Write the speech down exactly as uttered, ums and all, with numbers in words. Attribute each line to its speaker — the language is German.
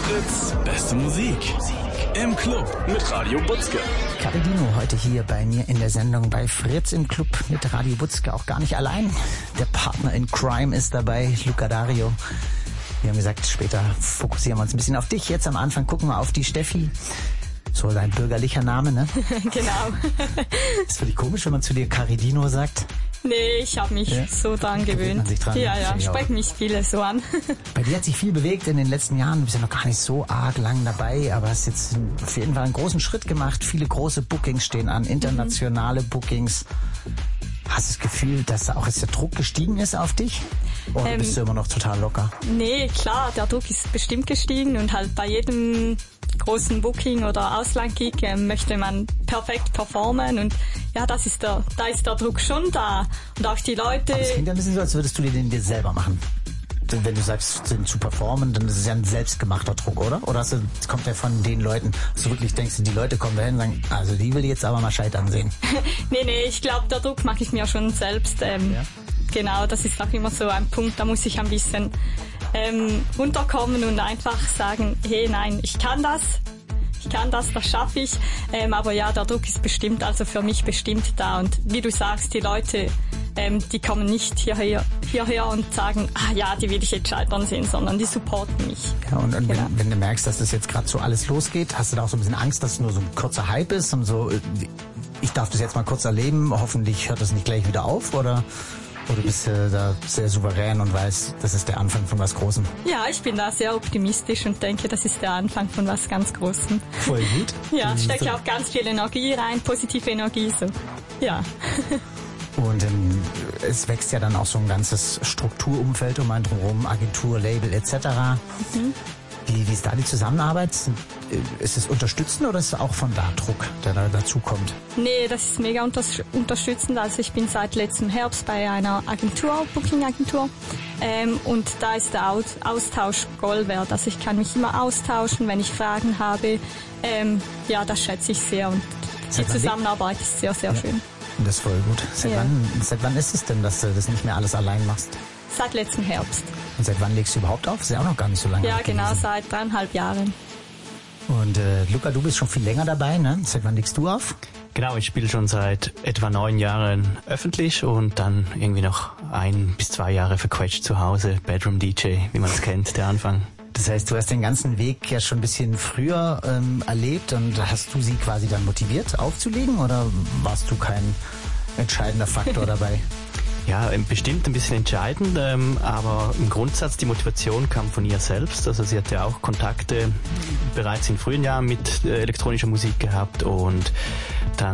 Speaker 1: Fritz, beste Musik. Im Club mit Radio Butzke.
Speaker 2: Caridino heute hier bei mir in der Sendung bei Fritz im Club mit Radio Butzke. Auch gar nicht allein. Der Partner in Crime ist dabei, Luca Dario. Wir haben gesagt, später fokussieren wir uns ein bisschen auf dich. Jetzt am Anfang gucken wir auf die Steffi. So dein bürgerlicher Name, ne?
Speaker 3: Genau.
Speaker 2: Ist für dich komisch, wenn man zu dir Caridino sagt?
Speaker 3: Nee, ich habe mich ja. so dran gewöhnt.
Speaker 2: Man sich dran,
Speaker 3: ja, ja, sprechen mich viele so an.
Speaker 2: Bei dir hat sich viel bewegt in den letzten Jahren. Du bist ja noch gar nicht so arg lang dabei, aber hast jetzt auf jeden Fall einen großen Schritt gemacht. Viele große Bookings stehen an, internationale mhm. Bookings. Hast du das Gefühl, dass auch jetzt der Druck gestiegen ist auf dich? Oder ähm, bist du immer noch total locker?
Speaker 3: Nee, klar, der Druck ist bestimmt gestiegen und halt bei jedem großen Booking oder Ausland-Gig äh, möchte man perfekt performen und ja, das ist der, da ist der Druck schon da und auch die Leute...
Speaker 2: Aber es klingt ein bisschen so, als würdest du dir den dir selber machen. Wenn du sagst, zu performen, dann ist es ja ein selbstgemachter Druck, oder? Oder hast du, kommt der von den Leuten, dass du wirklich denkst, die Leute kommen dahin und sagen, also die will ich jetzt aber mal scheitern sehen?
Speaker 3: nee, nee, ich glaube, der Druck mache ich mir schon selbst. Ähm, ja? Genau, das ist auch immer so ein Punkt, da muss ich ein bisschen ähm, runterkommen und einfach sagen, hey, nein, ich kann das. Ich kann das, das schaffe ich. Ähm, aber ja, der Druck ist bestimmt, also für mich bestimmt da. Und wie du sagst, die Leute, ähm, die kommen nicht hierher, hierher und sagen, ah ja, die will ich jetzt scheitern sehen, sondern die supporten mich.
Speaker 2: Ja, und, und
Speaker 3: genau.
Speaker 2: wenn, wenn du merkst, dass das jetzt gerade so alles losgeht, hast du da auch so ein bisschen Angst, dass es nur so ein kurzer Hype ist und so, ich darf das jetzt mal kurz erleben, hoffentlich hört das nicht gleich wieder auf, oder... Oder bist du da sehr souverän und weißt, das ist der Anfang von was Großem?
Speaker 3: Ja, ich bin da sehr optimistisch und denke, das ist der Anfang von was ganz Großem.
Speaker 2: Voll gut.
Speaker 3: Ja, stecke auch ganz viel Energie rein, positive Energie, so. Ja.
Speaker 2: Und ähm, es wächst ja dann auch so ein ganzes Strukturumfeld um einen drumherum, Agentur, Label et cetera. Mhm. Wie, wie ist da die Zusammenarbeit? Ist es unterstützend oder ist es auch von da Druck, der da dazu kommt?
Speaker 3: Nee, das ist mega unters- unterstützend. Also ich bin seit letztem Herbst bei einer Agentur, Booking-Agentur. Ähm, und da ist der Aus- Austausch Gold wert. Also ich kann mich immer austauschen, wenn ich Fragen habe. Ähm, ja, das schätze ich sehr. Und die Zusammenarbeit ist sehr, sehr ja. schön.
Speaker 2: Das ist voll gut. Seit, ja. wann, seit wann ist es denn, dass du das nicht mehr alles allein machst?
Speaker 3: Seit letztem Herbst.
Speaker 2: Und seit wann legst du überhaupt auf? Ist ja auch noch gar nicht so lange.
Speaker 3: Ja, genau, seit dreieinhalb Jahren.
Speaker 2: Und äh, Luca, du bist schon viel länger dabei, ne? Seit wann legst du auf?
Speaker 4: Genau, ich spiele schon seit etwa neun Jahren öffentlich und dann irgendwie noch ein bis zwei Jahre verquetscht zu Hause, Bedroom D J, wie man es kennt, der Anfang.
Speaker 2: Das heißt, du hast den ganzen Weg ja schon ein bisschen früher ähm, erlebt und hast du sie quasi dann motiviert aufzulegen oder warst du kein entscheidender Faktor dabei?
Speaker 4: Ja, bestimmt ein bisschen entscheidend, ähm, aber im Grundsatz die Motivation kam von ihr selbst. Also sie hat ja auch Kontakte bereits in frühen Jahren mit äh, elektronischer Musik gehabt und dann